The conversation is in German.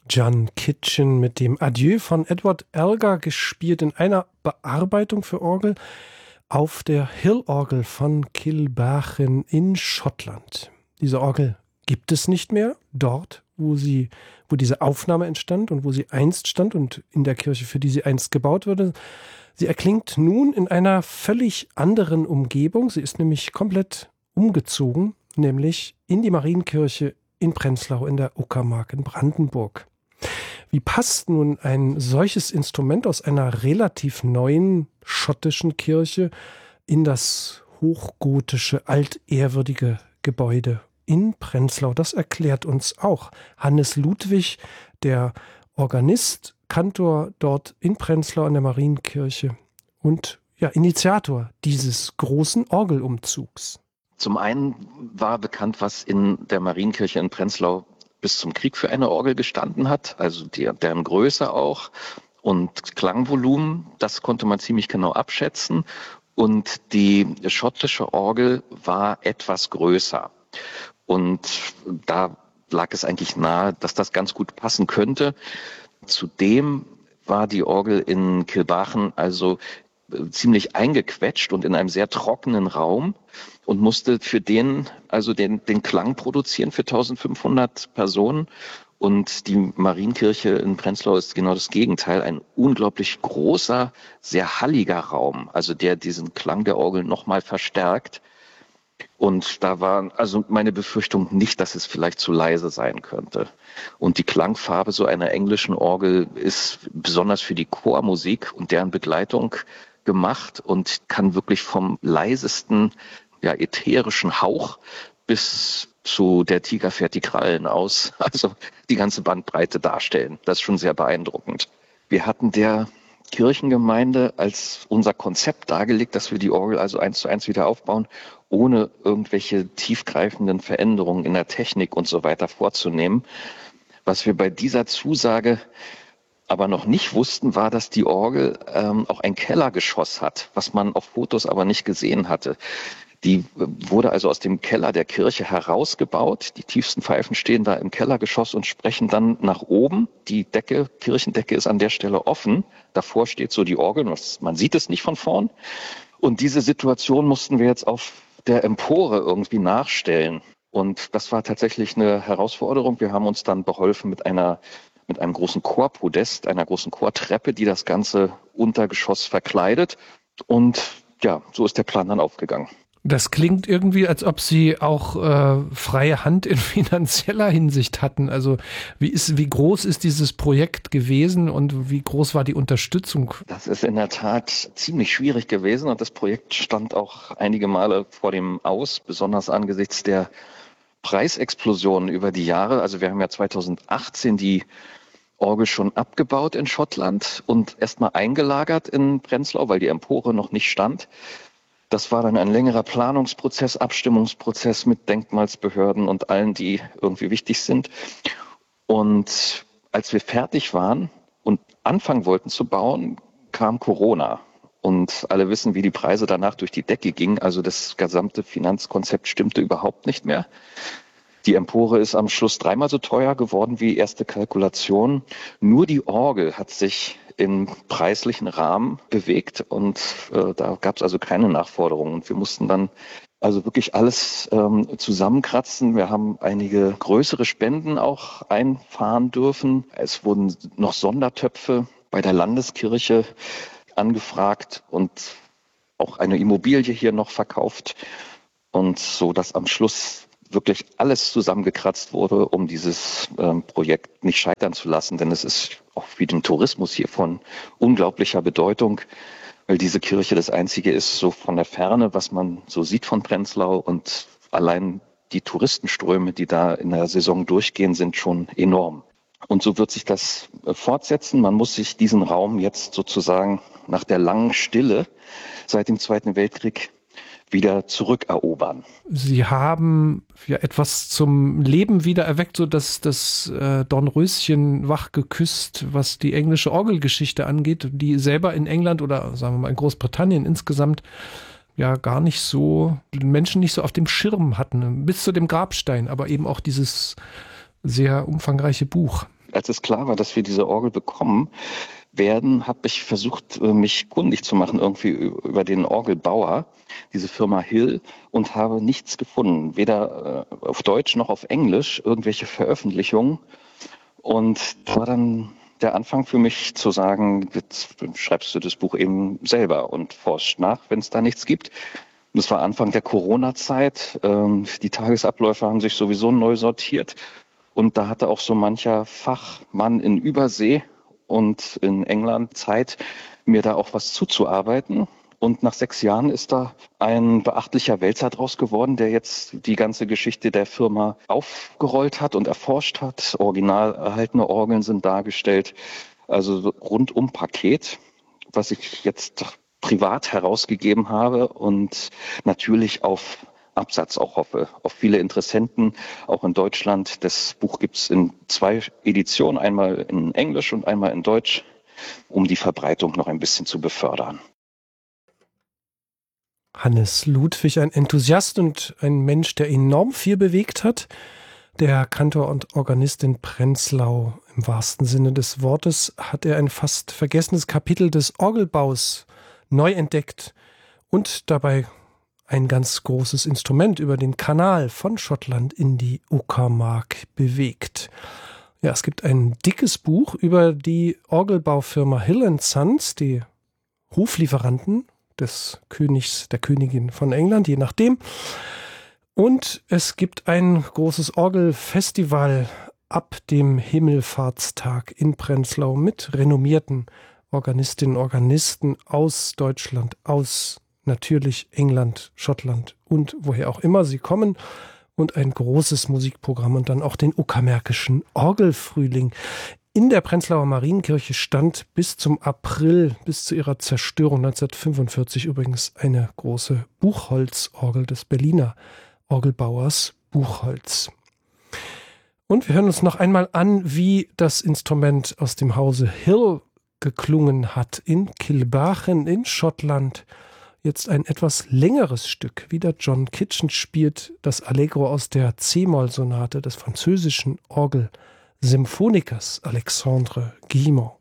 John Kitchen mit dem Adieu von Edward Elgar, gespielt in einer Bearbeitung für Orgel auf der Hill-Orgel von Kilbachin in Schottland. Diese Orgel gibt es nicht mehr dort, wo diese Aufnahme entstand und wo sie einst stand und in der Kirche, für die sie einst gebaut wurde. Sie erklingt nun in einer völlig anderen Umgebung. Sie ist nämlich komplett umgezogen, nämlich in die Marienkirche in Prenzlau in der Uckermark in Brandenburg. Wie passt nun ein solches Instrument aus einer relativ neuen schottischen Kirche in das hochgotische, altehrwürdige Gebäude in Prenzlau? Das erklärt uns auch Hannes Ludwig, der Organist, Kantor dort in Prenzlau an der Marienkirche und Initiator dieses großen Orgelumzugs. Zum einen war bekannt, was in der Marienkirche in Prenzlau bis zum Krieg für eine Orgel gestanden hat, also deren Größe auch und Klangvolumen, das konnte man ziemlich genau abschätzen. Und die schottische Orgel war etwas größer. Und da lag es eigentlich nahe, dass das ganz gut passen könnte. Zudem war die Orgel in Kilbachin also ziemlich eingequetscht und in einem sehr trockenen Raum und musste für den Klang produzieren für 1500 Personen. Und die Marienkirche in Prenzlau ist genau das Gegenteil, ein unglaublich großer, sehr halliger Raum, also der diesen Klang der Orgel nochmal verstärkt. Und da war also meine Befürchtung nicht, dass es vielleicht zu leise sein könnte. Und die Klangfarbe so einer englischen Orgel ist besonders für die Chormusik und deren Begleitung gemacht und kann wirklich vom leisesten, ätherischen Hauch bis zu der Tiger fährt die Krallen aus, also die ganze Bandbreite darstellen. Das ist schon sehr beeindruckend. Wir hatten der Kirchengemeinde als unser Konzept dargelegt, dass wir die Orgel also 1:1 wieder aufbauen, ohne irgendwelche tiefgreifenden Veränderungen in der Technik und so weiter vorzunehmen. Was wir bei dieser Zusage aber noch nicht wussten, war, dass die Orgel auch ein Kellergeschoss hat, was man auf Fotos aber nicht gesehen hatte. Die wurde also aus dem Keller der Kirche herausgebaut. Die tiefsten Pfeifen stehen da im Kellergeschoss und sprechen dann nach oben. Die Kirchendecke ist an der Stelle offen. Davor steht so die Orgel. Man sieht es nicht von vorn. Und diese Situation mussten wir jetzt auf der Empore irgendwie nachstellen. Und das war tatsächlich eine Herausforderung. Wir haben uns dann beholfen mit einem großen Chorpodest, einer großen Chortreppe, die das ganze Untergeschoss verkleidet. Und so ist der Plan dann aufgegangen. Das klingt irgendwie, als ob Sie auch freie Hand in finanzieller Hinsicht hatten. Also wie groß ist dieses Projekt gewesen und wie groß war die Unterstützung? Das ist in der Tat ziemlich schwierig gewesen und das Projekt stand auch einige Male vor dem Aus, besonders angesichts der Preisexplosionen über die Jahre. Also wir haben ja 2018 die Orgel schon abgebaut in Schottland und erstmal eingelagert in Prenzlau, weil die Empore noch nicht stand. Das war dann ein längerer Planungsprozess, Abstimmungsprozess mit Denkmalsbehörden und allen, die irgendwie wichtig sind. Und als wir fertig waren und anfangen wollten zu bauen, kam Corona. Und alle wissen, wie die Preise danach durch die Decke gingen. Also das gesamte Finanzkonzept stimmte überhaupt nicht mehr. Die Empore ist am Schluss 3-mal so teuer geworden wie erste Kalkulation. Nur die Orgel hat sich im preislichen Rahmen bewegt und da gab es also keine Nachforderungen. Und wir mussten dann also wirklich alles zusammenkratzen. Wir haben einige größere Spenden auch einfahren dürfen. Es wurden noch Sondertöpfe bei der Landeskirche angefragt und auch eine Immobilie hier noch verkauft. Und so, dass am Schluss wirklich alles zusammengekratzt wurde, um dieses Projekt nicht scheitern zu lassen. Denn es ist auch für den Tourismus hier von unglaublicher Bedeutung, weil diese Kirche das einzige ist, so von der Ferne, was man so sieht von Prenzlau. Und allein die Touristenströme, die da in der Saison durchgehen, sind schon enorm. Und so wird sich das fortsetzen. Man muss sich diesen Raum jetzt sozusagen nach der langen Stille seit dem Zweiten Weltkrieg wieder zurückerobern. Sie haben etwas zum Leben wieder erweckt, so dass das Dornröschen wach geküsst, was die englische Orgelgeschichte angeht, die selber in England oder sagen wir mal in Großbritannien insgesamt gar nicht so, Menschen nicht so auf dem Schirm hatten, bis zu dem Grabstein, aber eben auch dieses sehr umfangreiche Buch. als es klar war, dass wir diese Orgel bekommen werden, habe ich versucht, mich kundig zu machen irgendwie über den Orgelbauer, diese Firma Hill, und habe nichts gefunden, weder auf Deutsch noch auf Englisch, irgendwelche Veröffentlichungen. Und das war dann der Anfang für mich zu sagen, jetzt schreibst du das Buch eben selber und forschst nach, wenn es da nichts gibt. Das war Anfang der Corona-Zeit. Die Tagesabläufe haben sich sowieso neu sortiert. Und da hatte auch so mancher Fachmann in Übersee und in England Zeit, mir da auch was zuzuarbeiten. Und nach 6 Jahren ist da ein beachtlicher Wälzer draus geworden, der jetzt die ganze Geschichte der Firma aufgerollt hat und erforscht hat. Original erhaltene Orgeln sind dargestellt. Also rundum Paket, was ich jetzt privat herausgegeben habe und natürlich auf Absatz auch hoffe, auf viele Interessenten, auch in Deutschland. Das Buch gibt es in 2 Editionen, einmal in Englisch und einmal in Deutsch, um die Verbreitung noch ein bisschen zu befördern. Hannes Ludwig, ein Enthusiast und ein Mensch, der enorm viel bewegt hat. Der Kantor und Organist in Prenzlau. Im wahrsten Sinne des Wortes hat er ein fast vergessenes Kapitel des Orgelbaus neu entdeckt und dabei ein ganz großes Instrument über den Kanal von Schottland in die Uckermark bewegt. Ja, es gibt ein dickes Buch über die Orgelbaufirma Hill & Sons, die Hoflieferanten des Königs, der Königin von England, je nachdem. Und es gibt ein großes Orgelfestival ab dem Himmelfahrtstag in Prenzlau mit renommierten Organistinnen und Organisten aus Deutschland, aus natürlich England, Schottland und woher auch immer sie kommen. Und ein großes Musikprogramm und dann auch den Uckermärkischen Orgelfrühling. In der Prenzlauer Marienkirche stand bis zum April, bis zu ihrer Zerstörung 1945 übrigens eine große Buchholzorgel des Berliner Orgelbauers Buchholz. Und wir hören uns noch einmal an, wie das Instrument aus dem Hause Hill geklungen hat in Kilbarchan in Schottland. Jetzt ein etwas längeres Stück. Wieder John Kitchen spielt das Allegro aus der C-Moll-Sonate des französischen Orgelsymphonikers Alexandre Guillemot.